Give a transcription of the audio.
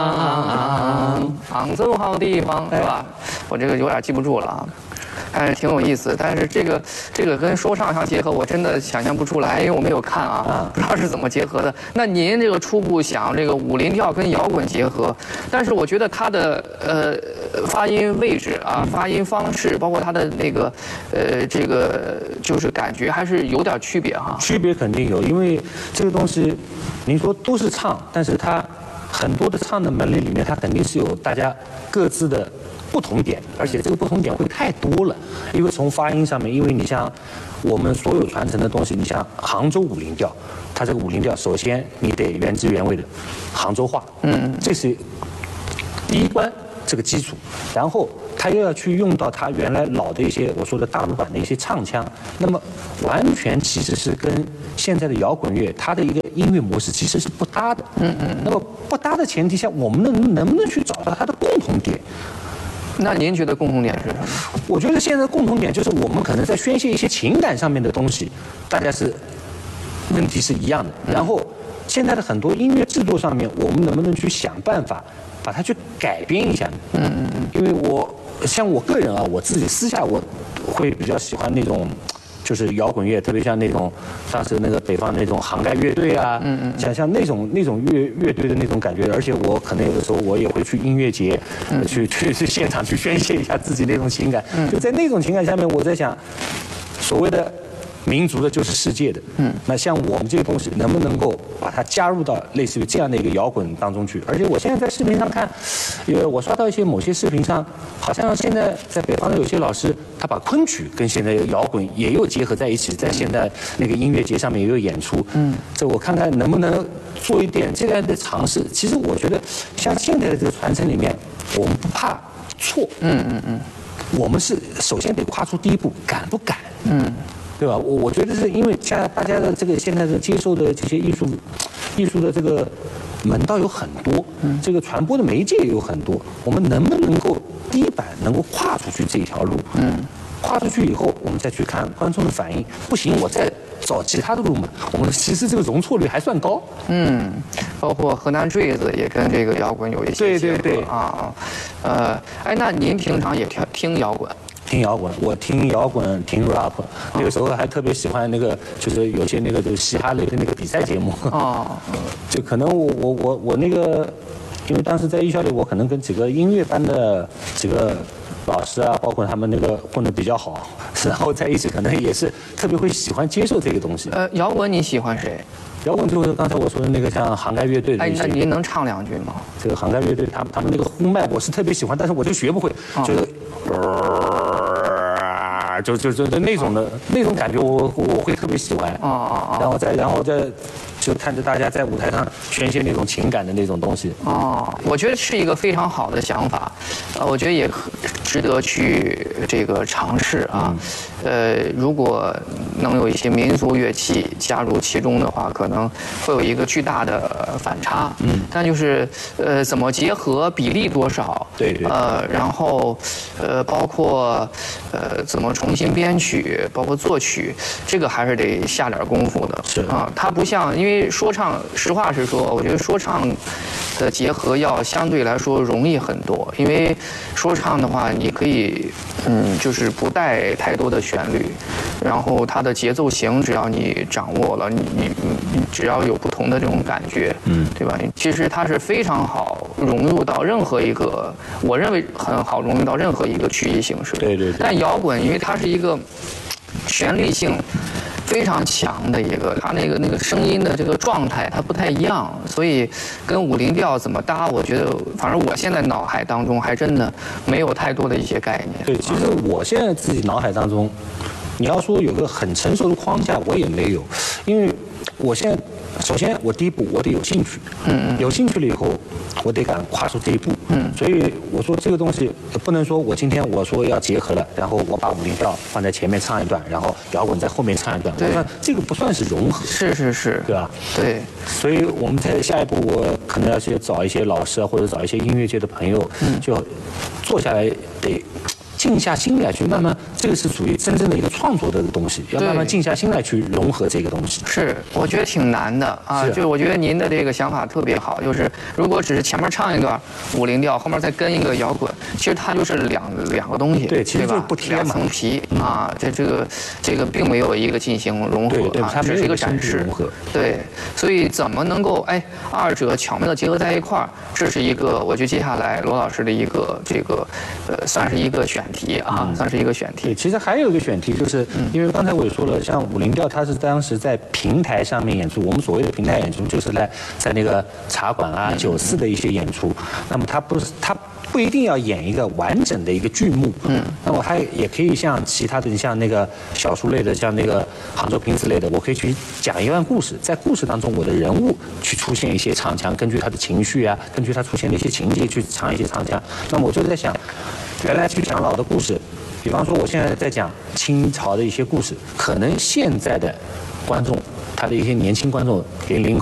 杭州好地方是吧？我这个有点记不住了啊。但是挺有意思，但是这个跟说唱相结合，我真的想象不出来，因为我没有看啊，不知道是怎么结合的。那您这个初步想这个武林调跟摇滚结合，但是我觉得它的发音位置啊、发音方式，包括它的那个这个就是感觉还是有点区别哈。 区别肯定有，因为这个东西，您说都是唱，但是它很多的唱的门类里面，它肯定是有大家各自的不同点，而且这个不同点会太多了。因为从发音上面，因为你像我们所有传承的东西，你像杭州武林调，它这个武林调首先你得原汁原味的杭州话，这是第一关这个基础，然后他又要去用到他原来老的一些我说的大陆版的一些唱腔，那么完全其实是跟现在的摇滚乐它的一个音乐模式其实是不搭的。那么不搭的前提下，我们能不能去找到它的共同点？ 那您觉得共同点是什么？ 我觉得现在共同点就是我们可能在宣泄一些情感上面的东西，大家是问题是一样的。然后现在的很多音乐制作上面，我们能不能去想办法把它去改编一下？因为像我个人啊，我自己私下我会比较喜欢那种。就是摇滚乐，特别像那种当时那个北方那种杭盖乐队啊，像那种乐队的那种感觉，而且我可能有的时候我也会去音乐节，去现场去宣泄一下自己那种情感。就在那种情感下面，我在想，所谓的民族的就是世界的，那像我们这个东西能不能够把它加入到类似于这样的一个摇滚当中去？而且我现在在视频上看，我刷到一些某些视频上，好像现在在北方的有些老师，他把昆曲跟现在摇滚也有结合在一起，在现在那个音乐节上面也有演出。这我看看能不能做一点这样的尝试。其实我觉得，像现在的这个传承里面，我们不怕错。我们是首先得跨出第一步，敢不敢？对吧？我觉得是因为像大家的这个现在的接受的这些艺术的这个门道有很多，这个传播的媒介也有很多，我们能不能够第一版能够跨出去这一条路？跨出去以后，我们再去看观众的反应，不行，我再找其他的路嘛。我们其实这个容错率还算高。 包括河南坠子也跟这个摇滚有一些结合。对啊，那您平常也听摇滚？ 听摇滚，我听摇滚，听 rap， 那个时候还特别喜欢那个，就是有些那个就是嘻哈类的那个比赛节目。就可能我那个，因为当时在艺校里，我可能跟几个音乐班的几个老师啊，包括他们那个混得比较好，然后在一起可能也是特别会喜欢接受这个东西。 摇滚你喜欢谁？ 摇滚就是刚才我说的那个像杭盖乐队的。 那您能唱2句吗？ 这个杭盖乐队他们那个呼麦我是特别喜欢，但是我就学不会，就是就那种感觉我会特别喜欢。然后再就看着大家在舞台上宣泄那种情感的那种东西。 我觉得是一个非常好的想法，我觉得也值得去这个尝试啊。如果能有一些民族乐器加入其中的话，可能会有一个巨大的反差。但就是怎么结合，比例多少？ 对。 然后包括怎么重新编曲，包括作曲，这个还是得下点功夫的。 是啊，它不像因为说唱，实话实说，我觉得说唱的结合要相对来说容易很多，因为说唱的话，你可以就是不带太多的旋律，然后它的节奏型只要你掌握了，你只要有不同的这种感觉，对吧？其实它是非常好融入到任何一个，我认为很好融入到任何一个曲艺形式。 对。 但摇滚，因为它是一个旋律性非常强的一个，它那个声音的这个状态它不太一样，所以跟武林调怎么搭，我觉得反正我现在脑海当中还真的没有太多的一些概念。 对，其实我现在自己脑海当中，你要说有个很成熟的框架，我也没有，因为我现在首先我第一步我得有兴趣，有兴趣了以后，我得敢跨出这一步，所以我说这个东西不能说我今天我说要结合了，然后我把武林调放在前面唱一段，然后摇滚在后面唱一段，我看这个不算是融合， 是， 对吧？ 对， 所以我们在下一步我可能要去找一些老师啊，或者找一些音乐界的朋友，就坐下来得静下心来去慢慢这个是属于真正的一个创作的东西，要慢慢静下心来去融合这个东西。 是，我觉得挺难的啊。就是我觉得您的这个想法特别好，就是如果只是前面唱一段50调，后面再跟一个摇滚，其实它就是两个东西， 对，其实就是不贴嘛， 两层皮啊。这个并没有一个进行融合啊，只是一个展示。对，所以怎么能够二者巧妙的结合在一块儿，这是一个我觉得接下来罗老师的一个算是一个选题啊，算是一个选题。 对，其实还有一个选题，就是因为刚才我也说了，像50调，它是当时在平台上面演出。我们所谓的平台演出，就是在那个茶馆啊、酒肆的一些演出。那么它不一定要演一个完整的一个剧目，那我也可以像其他的，你像那个小说类的，像那个杭州瓶子类的，我可以去讲一段故事，在故事当中，我的人物去出现一些唱腔，根据他的情绪啊，根据他出现的一些情节去唱一些唱腔。那么我就在想，原来去讲老的故事，比方说我现在在讲清朝的一些故事，可能现在的观众，他的一些年轻观众00